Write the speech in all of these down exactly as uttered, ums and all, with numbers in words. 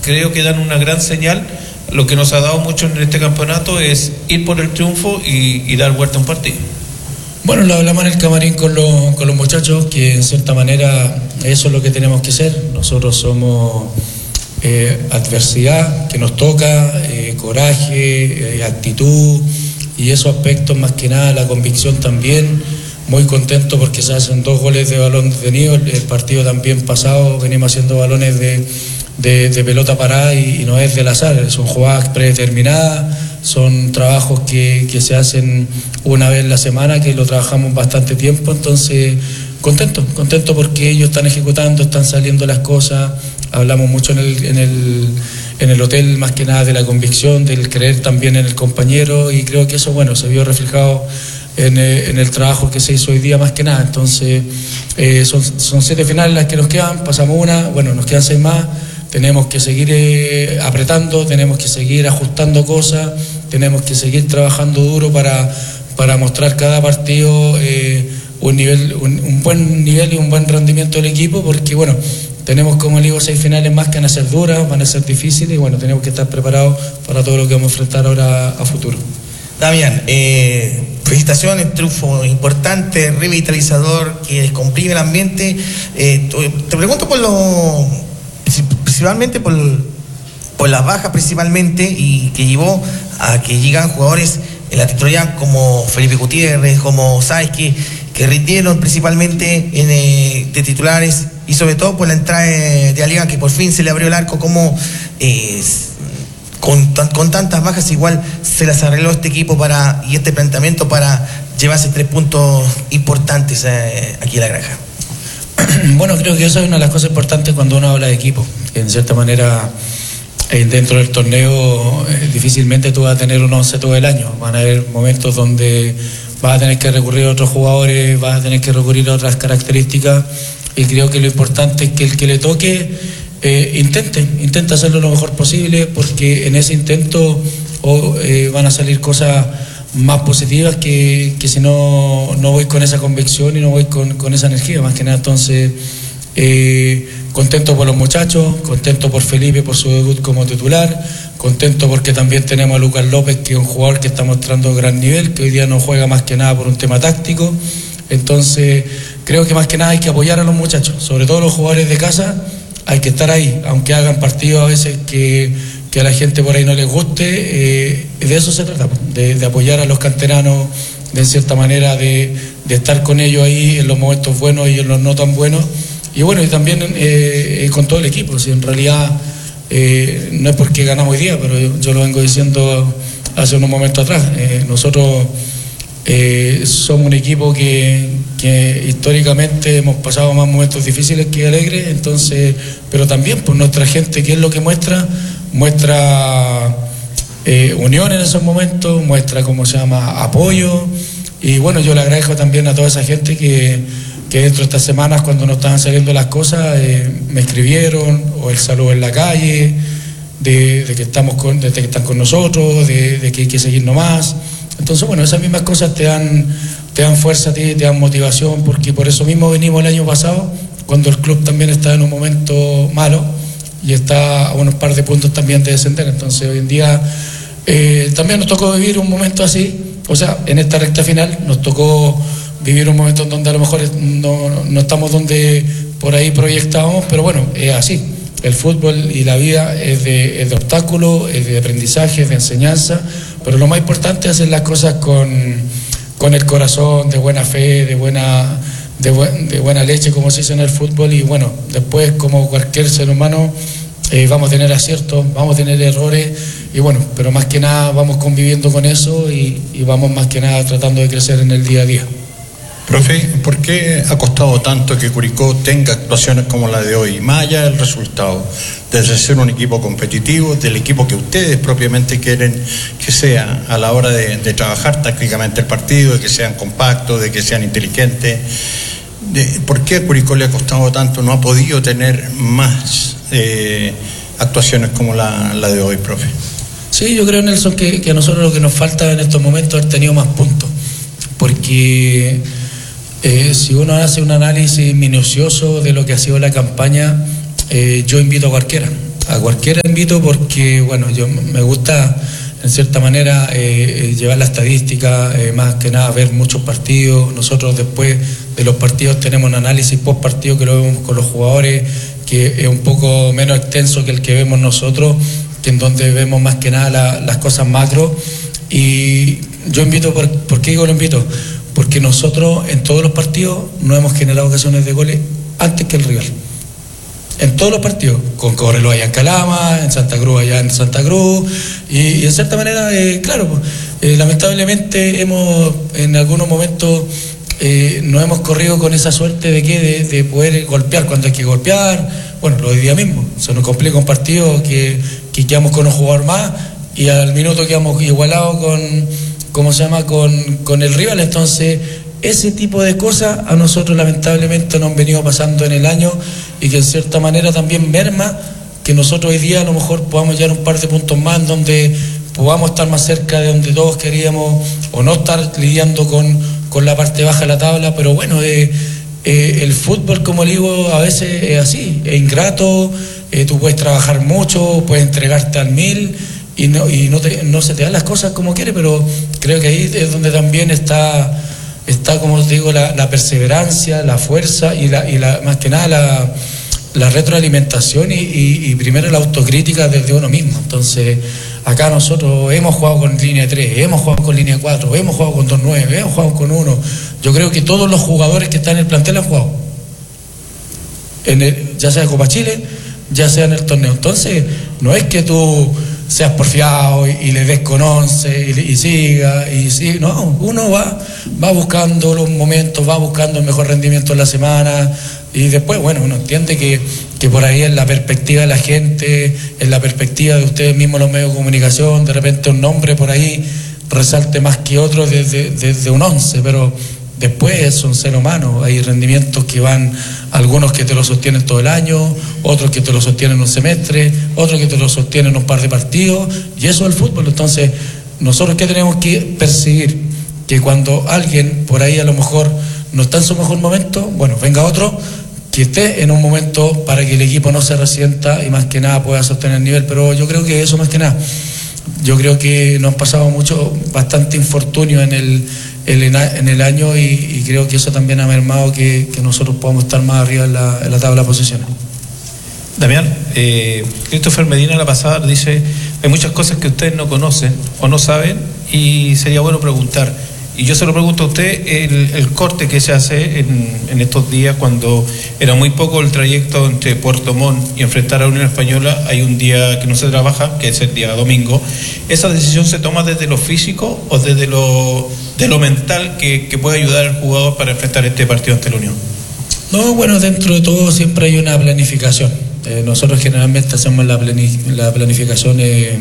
creo que dan una gran señal. Lo que nos ha dado mucho en este campeonato es ir por el triunfo y, y dar vuelta a un partido. Bueno, lo hablamos en el camarín con, lo, con los muchachos, que en cierta manera eso es lo que tenemos que hacer. Nosotros somos eh, adversidad que nos toca, eh, coraje, eh, actitud, y esos aspectos más que nada, la convicción también. Muy contento porque se hacen dos goles de balón detenido. El, el partido también pasado venimos haciendo balones de, de, de pelota parada y, y no es del azar, son jugadas predeterminadas, son trabajos que, que se hacen una vez en la semana, que lo trabajamos bastante tiempo. Entonces contento, contento porque ellos están ejecutando, están saliendo las cosas. Hablamos mucho en el, en el, en el hotel más que nada de la convicción, del creer también en el compañero, y creo que eso, bueno, se vio reflejado en, en el trabajo que se hizo hoy día más que nada. Entonces eh, son, son siete finales las que nos quedan, pasamos una, bueno, nos quedan seis más. Tenemos que seguir eh, apretando, tenemos que seguir ajustando cosas, tenemos que seguir trabajando duro para, para mostrar cada partido eh, un nivel, un, un buen nivel y un buen rendimiento del equipo, porque bueno, tenemos, como le digo, seis finales más que van a ser duras, van a ser difíciles, y bueno, tenemos que estar preparados para todo lo que vamos a enfrentar ahora a futuro. Damián, eh, felicitaciones, triunfo importante, revitalizador, que descomprime el ambiente. Eh, te pregunto por lo, principalmente por, por las bajas principalmente, y que llevó a que llegan jugadores en la titularidad como Felipe Gutiérrez, como Sáez, que, que rindieron principalmente en, eh, de titulares, y sobre todo por la entrada de, de Aliaga, que por fin se le abrió el arco. Como eh, con, con tantas bajas igual se las arregló este equipo para y este planteamiento para llevarse tres puntos importantes eh, aquí en la Granja. Bueno, creo que eso es una de las cosas importantes cuando uno habla de equipo, que en cierta manera eh, dentro del torneo eh, difícilmente tú vas a tener un once todo el año. Van a haber momentos donde vas a tener que recurrir a otros jugadores, vas a tener que recurrir a otras características, y creo que lo importante es que el que le toque eh, intente, intente hacerlo lo mejor posible, porque en ese intento oh, eh, van a salir cosas más positivas que, que si no, no voy con esa convicción y no voy con, con esa energía, más que nada. Entonces eh, contento por los muchachos, contento por Felipe por su debut como titular, contento porque también tenemos a Lucas López, que es un jugador que está mostrando gran nivel, que hoy día no juega más que nada por un tema táctico. Entonces creo que más que nada hay que apoyar a los muchachos, sobre todo los jugadores de casa. Hay que estar ahí, aunque hagan partidos a veces que, que a la gente por ahí no les guste, eh, de eso se trata, de, de apoyar a los canteranos, de en cierta manera de, de estar con ellos ahí en los momentos buenos y en los no tan buenos. Y bueno, y también eh, con todo el equipo. Si en realidad eh, no es porque ganamos hoy día, pero yo, yo lo vengo diciendo hace unos momentos atrás. Eh, nosotros eh, somos un equipo que, que históricamente hemos pasado más momentos difíciles que alegres, entonces, pero también por nuestra gente, ¿qué es lo que muestra? Muestra eh, unión en esos momentos, muestra, ¿cómo se llama?, apoyo. Y bueno, yo le agradezco también a toda esa gente que, que dentro de estas semanas, cuando no estaban saliendo las cosas, eh, me escribieron, o el saludo en la calle, de, de que estamos con, de que están con nosotros, de, de que hay que seguir nomás. Entonces, bueno, esas mismas cosas te dan, te dan fuerza a ti, te dan motivación, porque por eso mismo venimos el año pasado, cuando el club también está en un momento malo y está a unos par de puntos también de descender. Entonces, hoy en día eh, también nos tocó vivir un momento así, o sea, en esta recta final nos tocó vivir un momento en donde a lo mejor no, no estamos donde por ahí proyectábamos, pero bueno, es así. El fútbol y la vida es de, es de obstáculos, es de aprendizaje, es de enseñanza, pero lo más importante es hacer las cosas con, con el corazón, de buena fe, de buena, de, buen, de buena leche, como se dice en el fútbol. Y bueno, después, como cualquier ser humano, eh, vamos a tener aciertos, vamos a tener errores, y bueno, pero más que nada vamos conviviendo con eso y, y vamos más que nada tratando de crecer en el día a día. Profe, ¿por qué ha costado tanto que Curicó tenga actuaciones como la de hoy? Más allá del resultado, desde ser un equipo competitivo, del equipo que ustedes propiamente quieren que sea a la hora de, de trabajar tácticamente el partido, de que sean compactos, de que sean inteligentes. De, ¿Por qué a Curicó le ha costado tanto? ¿No ha podido tener más eh, actuaciones como la, la de hoy, profe? Sí, yo creo, Nelson, que, que a nosotros lo que nos falta en estos momentos es haber tenido más puntos, porque Eh, si uno hace un análisis minucioso de lo que ha sido la campaña, eh, yo invito a cualquiera a cualquiera invito porque, bueno, yo me gusta en cierta manera eh, llevar la estadística, eh, más que nada ver muchos partidos. Nosotros después de los partidos tenemos un análisis post partido que lo vemos con los jugadores, que es un poco menos extenso que el que vemos nosotros, que en donde vemos más que nada la, las cosas macro. Y yo invito, ¿por, ¿por qué digo lo invito? Porque nosotros en todos los partidos no hemos generado ocasiones de goles antes que el rival. En todos los partidos, con Cobreloa allá en Calama, en Santa Cruz allá en Santa Cruz, y, y en cierta manera, eh, claro, pues, eh, lamentablemente hemos en algunos momentos eh, no hemos corrido con esa suerte de que de, de poder golpear cuando hay que golpear. Bueno, lo de día mismo, se nos complica un partido que, que quedamos con un jugador más y al minuto quedamos igualados con, ¿cómo se llama?, con, con el rival. Entonces, ese tipo de cosas a nosotros lamentablemente nos han venido pasando en el año y que en cierta manera también merma que nosotros hoy día a lo mejor podamos llegar un par de puntos más en donde podamos estar más cerca de donde todos queríamos o no estar lidiando con, con la parte baja de la tabla. Pero bueno, eh, eh, el fútbol, como le digo, a veces es así, es ingrato, eh, tú puedes trabajar mucho, puedes entregarte al mil y no, y no, te, no se te dan las cosas como quieres, pero creo que ahí es donde también está está, como os digo, la, la perseverancia, la fuerza y, la, y la, más que nada la, la retroalimentación y, y, y primero la autocrítica desde uno mismo. Entonces, acá nosotros hemos jugado con línea tres, hemos jugado con línea cuatro, hemos jugado con dos nueve, hemos jugado con uno. Yo creo que todos los jugadores que están en el plantel han jugado, en el, ya sea en Copa Chile, ya sea en el torneo. Entonces, no es que tú seas porfiado y, y le des con once y, y siga y siga, no, uno va va buscando los momentos, va buscando el mejor rendimiento en la semana y después, bueno, uno entiende que, que por ahí en la perspectiva de la gente, en la perspectiva de ustedes mismos los medios de comunicación, de repente un nombre por ahí resalte más que otro desde, desde un once, pero después son seres humanos, hay rendimientos que van, algunos que te lo sostienen todo el año, otros que te lo sostienen un semestre, otros que te lo sostienen un par de partidos, y eso es el fútbol. Entonces, nosotros ¿qué tenemos que percibir? Que cuando alguien por ahí a lo mejor no está en su mejor momento, bueno, venga otro que esté en un momento para que el equipo no se resienta y más que nada pueda sostener el nivel. Pero yo creo que eso más que nada, yo creo que nos han pasado mucho, bastante infortunio en el El, en el año y, y creo que eso también ha mermado que, que nosotros podamos estar más arriba en la, en la tabla de posiciones. Damián, eh, Christopher Medina la pasada dice, hay muchas cosas que ustedes no conocen o no saben y sería bueno preguntar. Y yo se lo pregunto a usted, el, el corte que se hace en, en estos días cuando era muy poco el trayecto entre Puerto Montt y enfrentar a Unión Española, hay un día que no se trabaja, que es el día domingo. ¿Esa decisión se toma desde lo físico o desde lo, de lo mental que, que puede ayudar al jugador para enfrentar este partido ante la Unión? No, bueno, dentro de todo siempre hay una planificación. Eh, nosotros generalmente hacemos la, plani, la planificación eh,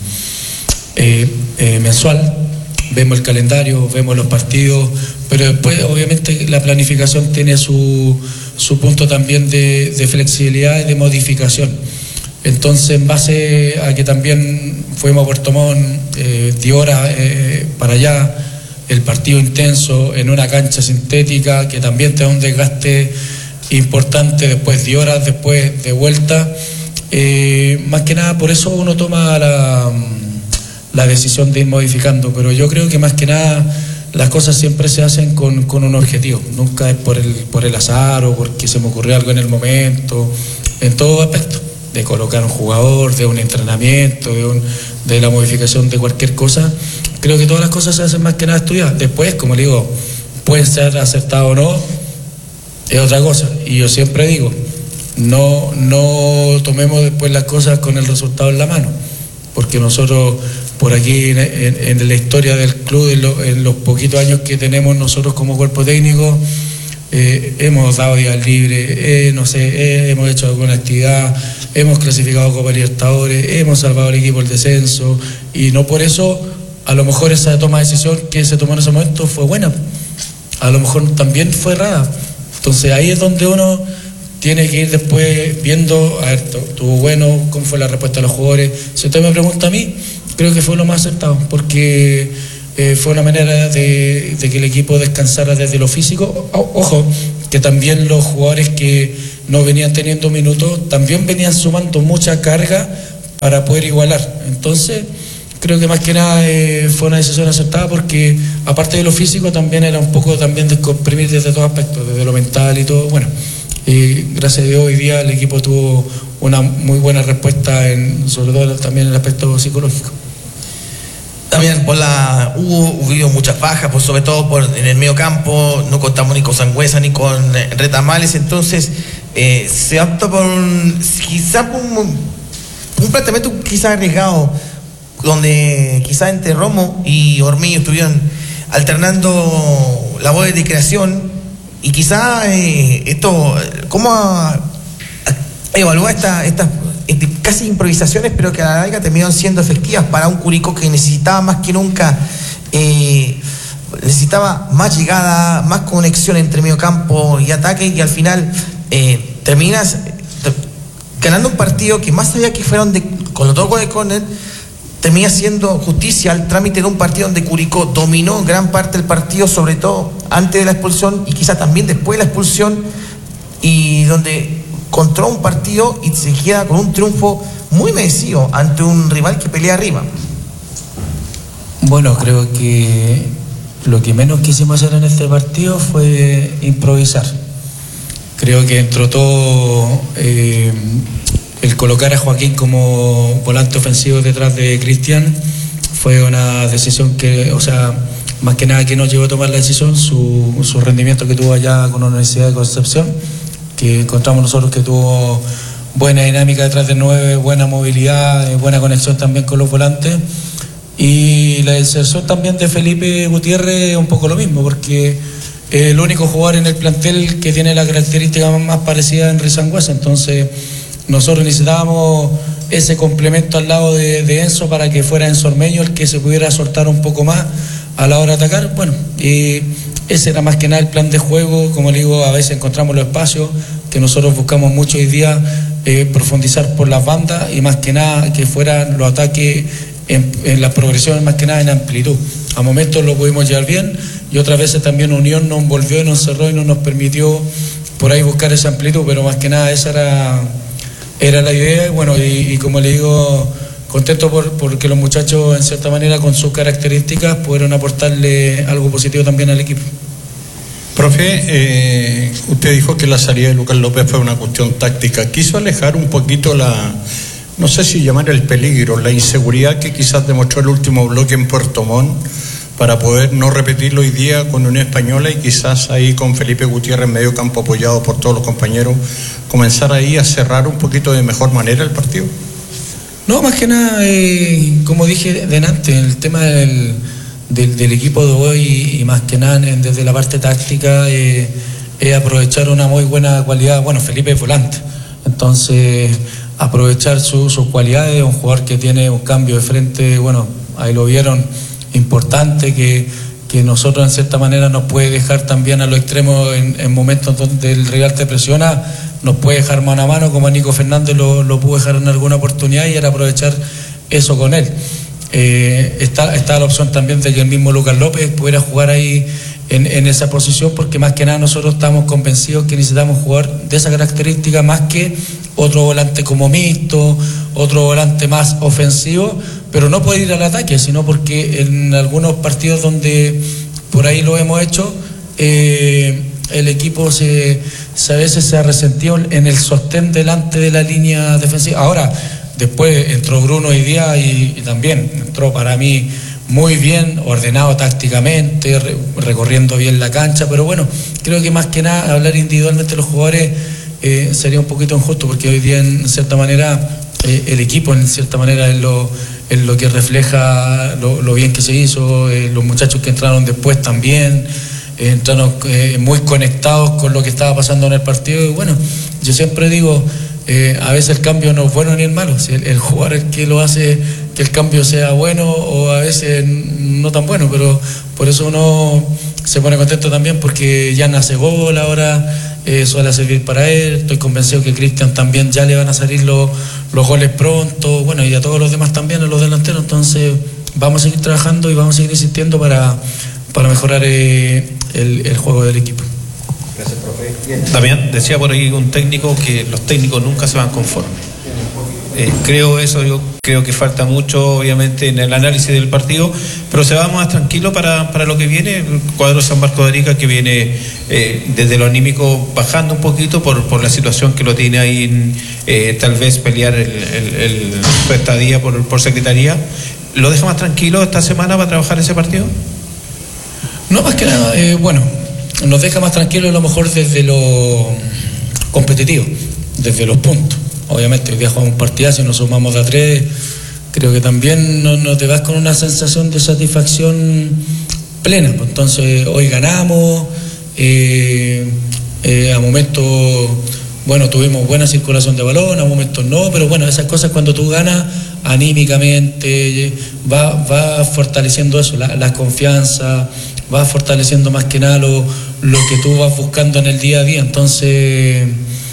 eh, eh, mensual. Vemos el calendario, vemos los partidos, pero después obviamente la planificación tiene su, su punto también de, de flexibilidad y de modificación. Entonces, en base a que también fuimos a Puerto Montt, eh, diez horas eh, para allá, el partido intenso en una cancha sintética que también te da un desgaste importante, después diez horas, después de vuelta, eh, más que nada por eso uno toma la... la decisión de ir modificando, pero yo creo que más que nada las cosas siempre se hacen con, con un objetivo, nunca es por el, por el azar o porque se me ocurrió algo en el momento, en todo aspecto, de colocar un jugador, de un entrenamiento, de, un, de la modificación de cualquier cosa. Creo que todas las cosas se hacen más que nada estudiadas. Después, como le digo, puede ser acertado o no, es otra cosa, y yo siempre digo, no, no tomemos después las cosas con el resultado en la mano, porque nosotros por aquí en, en, en la historia del club, en, lo, en los poquitos años que tenemos nosotros como cuerpo técnico, eh, hemos dado días libres, eh, no sé, eh, hemos hecho alguna actividad, hemos clasificado Copa Libertadores, hemos salvado al equipo el descenso, y no por eso a lo mejor esa toma de decisión que se tomó en ese momento fue buena, a lo mejor también fue errada. Entonces ahí es donde uno tiene que ir después viendo, a ver, estuvo bueno, cómo fue la respuesta de los jugadores. Si usted me pregunta a mí, creo que fue lo más acertado, porque eh, fue una manera de, de que el equipo descansara desde lo físico. O, ojo, que también los jugadores que no venían teniendo minutos, también venían sumando mucha carga para poder igualar. Entonces creo que más que nada eh, fue una decisión acertada, porque aparte de lo físico también era un poco también descomprimir desde todos aspectos, desde lo mental y todo. Bueno, y gracias a Dios hoy día el equipo tuvo una muy buena respuesta, en, sobre todo también en el aspecto psicológico. También por la, hubo, hubo muchas bajas, pues sobre todo por, en el medio campo, no contamos ni con Sangüesa ni con eh, Retamales, entonces eh, se opta por un, quizá por un, un planteamiento quizá arriesgado, donde quizá entre Romo y Ormeño estuvieron alternando labores de creación, y quizá eh, esto, ¿cómo a, a evaluar estas esta, esta, casi improvisaciones, pero que a la larga terminaron siendo efectivas para un Curicó que necesitaba más que nunca, eh, necesitaba más llegada, más conexión entre medio campo y ataque, y al final eh, terminas ganando un partido que, más allá que fueron de, con los dos goles de córner, termina siendo justicia al trámite de un partido donde Curicó dominó gran parte del partido, sobre todo antes de la expulsión y quizá también después de la expulsión, y donde encontró un partido y se queda con un triunfo muy merecido ante un rival que pelea arriba. Bueno, creo que lo que menos quisimos hacer en este partido fue improvisar. Creo que entró todo eh, el colocar a Joaquín como volante ofensivo detrás de Cristian fue una decisión que, o sea, más que nada que nos llevó a tomar la decisión, su, su rendimiento que tuvo allá con la Universidad de Concepción, que encontramos nosotros que tuvo buena dinámica detrás de nueve, buena movilidad, buena conexión también con los volantes, y la inserción también de Felipe Gutiérrez un poco lo mismo, porque es el único jugador en el plantel que tiene la característica más parecida a Henry Sangüesa. Entonces nosotros necesitábamos ese complemento al lado de, de Enzo para que fuera Enzo Ormeño el que se pudiera soltar un poco más a la hora de atacar. Bueno, y ese era más que nada el plan de juego. Como le digo, a veces encontramos los espacios que nosotros buscamos mucho hoy día, eh, profundizar por las bandas y más que nada que fueran los ataques en, en las progresiones, más que nada en amplitud. A momentos lo pudimos llevar bien y otras veces también Unión nos envolvió y nos cerró y no nos permitió por ahí buscar esa amplitud, pero más que nada esa era, era la idea. Y bueno, y, y como le digo, contento por porque los muchachos en cierta manera con sus características pudieron aportarle algo positivo también al equipo. Profe, eh, usted dijo que la salida de Lucas López fue una cuestión táctica. Quiso alejar un poquito la, no sé si llamar el peligro, la inseguridad que quizás demostró el último bloque en Puerto Montt, para poder no repetirlo hoy día con Unión Española y quizás ahí con Felipe Gutiérrez en medio campo apoyado por todos los compañeros, comenzar ahí a cerrar un poquito de mejor manera el partido. No, más que nada, eh, como dije delante, el tema del, del, del equipo de hoy y, y más que nada desde la parte táctica es eh, eh, aprovechar una muy buena cualidad. Bueno, Felipe es volante, entonces aprovechar su, sus cualidades, un jugador que tiene un cambio de frente, bueno, ahí lo vieron, importante, que, que nosotros en cierta manera nos puede dejar también a los extremos en, en momentos donde el rival te presiona, nos puede dejar mano a mano, como a Nico Fernández lo, lo pudo dejar en alguna oportunidad, y era aprovechar eso con él. Eh, está, está la opción también de que el mismo Lucas López pudiera jugar ahí en, en esa posición, porque más que nada nosotros estamos convencidos que necesitamos jugar de esa característica más que otro volante como mixto, otro volante más ofensivo, pero no puede ir al ataque, sino porque en algunos partidos donde por ahí lo hemos hecho, eh, el equipo se, se a veces se ha resentido en el sostén delante de la línea defensiva. Ahora, después entró Bruno hoy día y, y también entró para mí muy bien, ordenado tácticamente, re, recorriendo bien la cancha, pero bueno, creo que más que nada hablar individualmente de los jugadores eh, sería un poquito injusto, porque hoy día en cierta manera eh, el equipo en cierta manera es lo, es lo que refleja lo, lo bien que se hizo, eh, los muchachos que entraron después también eh, entraron eh, muy conectados con lo que estaba pasando en el partido. Y bueno, yo siempre digo, eh, a veces el cambio no es bueno ni es malo, si el, el jugador es el que lo hace que el cambio sea bueno, o a veces no tan bueno, pero por eso uno se pone contento también, porque ya nace gol ahora, eh, suele servir para él. Estoy convencido que Cristian también ya le van a salir los, los goles pronto, bueno, y a todos los demás también, a los delanteros. Entonces vamos a seguir trabajando y vamos a seguir insistiendo para, para mejorar eh, el, el juego del equipo. Gracias, profe. Damián, decía por ahí un técnico que los técnicos nunca se van conformes. Eh, creo eso, yo creo que falta mucho obviamente en el análisis del partido, pero se va más tranquilo para, para lo que viene, el cuadro San Marcos de Arica que viene eh, desde lo anímico bajando un poquito por, por la situación que lo tiene ahí en, eh, tal vez pelear el, el, el, su estadía por, por secretaría. ¿Lo deja más tranquilo esta semana para trabajar ese partido? No, más que nada, eh, bueno, nos deja más tranquilo a lo mejor desde lo competitivo, desde los puntos. Obviamente, hoy día jugamos un partidazo y nos sumamos de a tres. Creo que también no, no te vas con una sensación de satisfacción plena. Entonces, hoy ganamos, eh, eh, a momentos, bueno, tuvimos buena circulación de balón, a momentos no, pero bueno, esas cosas cuando tú ganas anímicamente, va, va fortaleciendo eso, la, la confianza, va fortaleciendo más que nada lo, lo que tú vas buscando en el día a día. Entonces,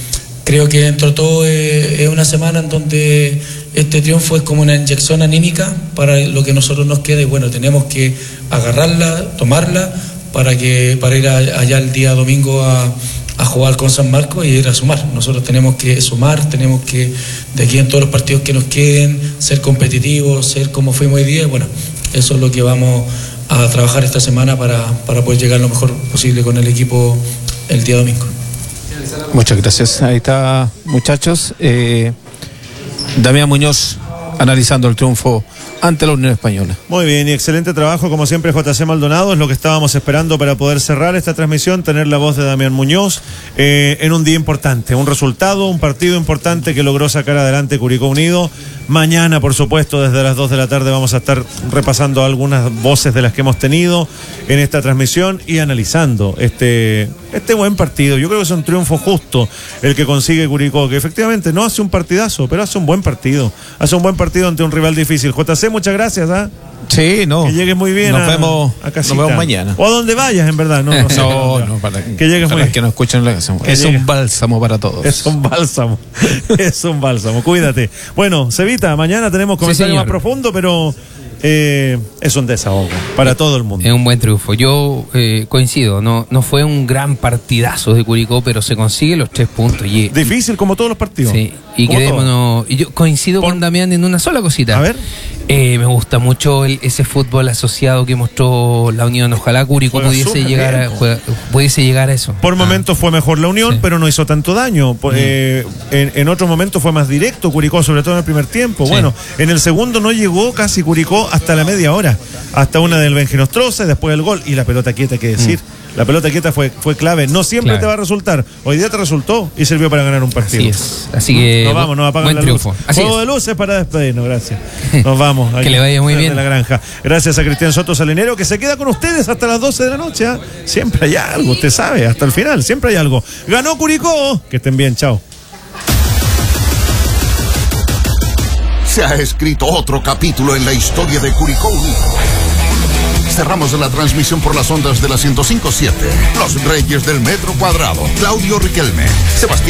creo que dentro de todo es, es una semana en donde este triunfo es como una inyección anímica para lo que a nosotros nos quede. Bueno, tenemos que agarrarla, tomarla para que para ir a, allá el día domingo a, a jugar con San Marcos y ir a sumar. Nosotros tenemos que sumar, tenemos que de aquí en todos los partidos que nos queden ser competitivos, ser como fuimos hoy día. Bueno, eso es lo que vamos a trabajar esta semana para, para poder llegar lo mejor posible con el equipo el día domingo. Muchas gracias. Ahí está, muchachos. Eh, Damián Muñoz analizando el triunfo ante la Unión Española. Muy bien, y excelente trabajo, como siempre, J C Maldonado. Es lo que estábamos esperando para poder cerrar esta transmisión, tener la voz de Damián Muñoz eh, en un día importante, un resultado, un partido importante que logró sacar adelante Curicó Unido. Mañana, por supuesto, desde las dos de la tarde vamos a estar repasando algunas voces de las que hemos tenido en esta transmisión y analizando este, este buen partido. Yo creo que es un triunfo justo el que consigue Curicó, que efectivamente no hace un partidazo, pero hace un buen partido. Hace un buen partido ante un rival difícil. J C, muchas gracias. ¿eh? Sí, no. Que llegues muy bien. Nos a, vemos, a casita. nos vemos mañana. O a donde vayas, en verdad. No, no, sé no, no para que llegues para muy bien. Que nos escuchen la canción. Que es llegue. un bálsamo para todos. Es un bálsamo. Es un bálsamo. Cuídate. Bueno, Cevita, mañana tenemos comentario sí, más profundo, pero eh, es un desahogo para todo el mundo. Es un buen triunfo. Yo eh, coincido, no, no fue un gran partidazo de Curicó, pero se consigue los tres puntos. Y, Difícil como todos los partidos. Sí, y Como quedémonos. Y yo coincido Por- con Damián en una sola cosita. A ver. Eh, me gusta mucho el, ese fútbol asociado que mostró la Unión. Ojalá Curicó Juega pudiese súper llegar, bien, a, po. juega- pudiese llegar a eso. Por Ah. momentos fue mejor la Unión, Sí. pero no hizo tanto daño. Por- eh, en, en otros momentos fue más directo Curicó, sobre todo en el primer tiempo. Sí. Bueno, en el segundo no llegó casi Curicó hasta la media hora. Hasta una del Benginostroza, después el gol y la pelota quieta, que decir. La pelota quieta fue, fue clave. No siempre Clave. te va a resultar. Hoy día te resultó y sirvió para ganar un partido. Así es. Así que Nos vamos, nos apagan buen la triunfo. luz. Así Juego es. de luces para despedirnos, gracias. Nos vamos. Que le vaya muy desde bien. la granja. Gracias a Cristian Soto Salinero, que se queda con ustedes hasta las doce de la noche. ¿eh? Siempre hay algo, usted sabe, hasta el final, siempre hay algo. Ganó Curicó. Que estén bien, chao. Se ha escrito otro capítulo en la historia de Curicó Unido. Cerramos la transmisión por las ondas de la ciento cinco punto siete. Los Reyes del Metro Cuadrado. Claudio Riquelme. Sebastián